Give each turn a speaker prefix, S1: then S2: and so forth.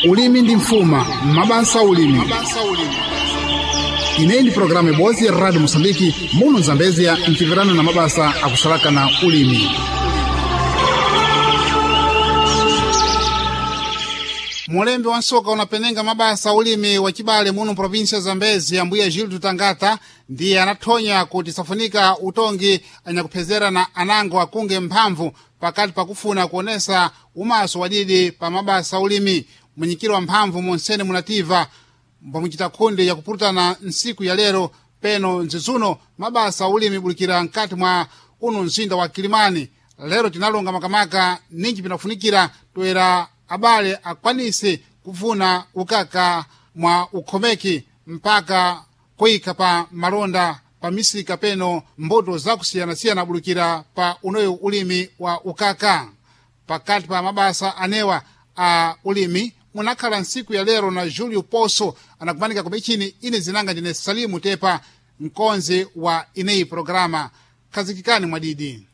S1: ulimi ndi mfuma mabasa ulimi. Ineyi ndi programu ibodzi ya Radio Mosambiki muno Zambezia mchipirana na mabasa akusalakana ulimi. Mulembe wa nsoka unapenenga mabasa ulimi wa chibale muno provinsia Zambezia mbuya Gildo Tangata ndiye anathonya kuti safunika utongi anyakupezera na anango akunge mphamvu pakati pakufuna kuonesa umaso wadidi pa mabasa ulimi. Mwenyekiri wa mphamvu Monsene Munativa mbamuchita khunde yakupurutana nsiku ya lero peno nzizuno mabasa ulimi bulikira nkati mwa uno mzinda wa Kilimani. Lero tinalonga makamaka ninji pinafunikira toera abale akwanise kuvuna ukaka mwa ukhomeki mpaka kuika pa malonda pa misika peno mboto zakusiyana-siyana bulukira pa unoyo ulimi wa ukaka. Pakati pa mabasa anewa a ulimi munakhala nsiku ya lero na Julio Poso anakumanika kumichini ine zinanga ndine Salimu Tepa mkonzi wa ineyi programa. Kazikikani mwadidi.